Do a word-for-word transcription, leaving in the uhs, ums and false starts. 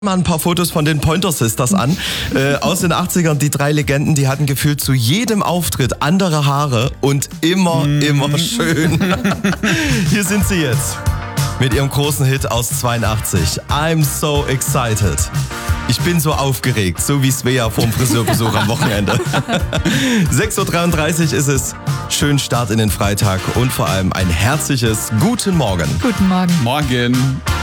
Mal ein paar Fotos von den Pointer Sisters an. Äh, aus den achtzigern, die drei Legenden, die hatten gefühlt zu jedem Auftritt andere Haare und immer, mm. immer schön. Hier sind sie jetzt mit ihrem großen Hit aus zweiundachtzig. I'm so excited. Ich bin so aufgeregt, so wie Svea vorm Friseurbesuch am Wochenende. sechs Uhr dreiunddreißig ist es. Schönen Start in den Freitag und vor allem ein herzliches Guten Morgen. Guten Morgen. Morgen.